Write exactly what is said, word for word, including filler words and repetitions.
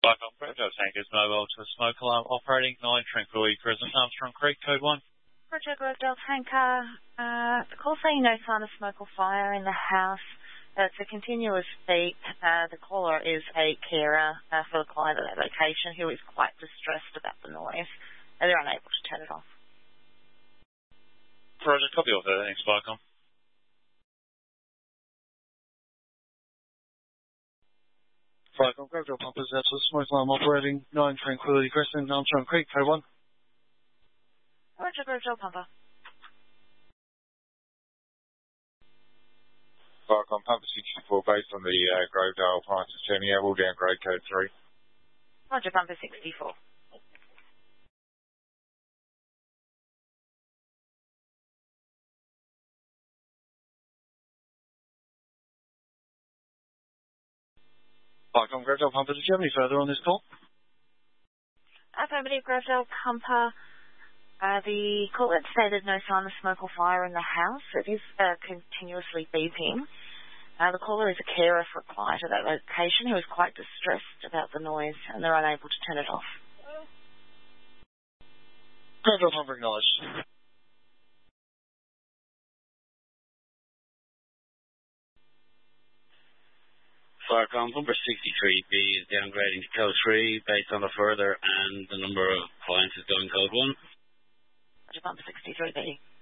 Cyclone Crypto Tankers mobile to a smoke alarm operating nine Tranquility Crescent, Armstrong Creek, code one. Roger, Grovedale Tanker. Uh, the call saying no sign of smoke or fire in the house. Uh, it's a continuous beep. Uh, the caller is a carer uh, for the client at that location who is quite distressed about the noise. And they're unable to turn it off. Roger, copy of that. Thanks, Cyclone. Cyclone Grovedale Pumpers out to a smoke alarm operating nine Tranquility Crescent, Armstrong Creek, code one. Roger, Grovedale Pumper. Cyclone Pumper sixty-four, based on the uh, Grovedale Appliances Terminal, all downgrade code three. Roger, Pumper sixty-four. Cyclone Grovedale Pumper, did you have any further on this call? Affirmative, Grovedale Pumper. Uh, the caller stated no sign of smoke or fire in the house. It is uh, continuously beeping. Uh, the caller is a carer for a client at that location who is quite distressed about the noise and they're unable to turn it off. Grovedale Pumper acknowledged. Cyclone Pumper sixty-three B is downgrading to code three based on the further and the number of clients is going code one. Roger, Pumper sixty-three B.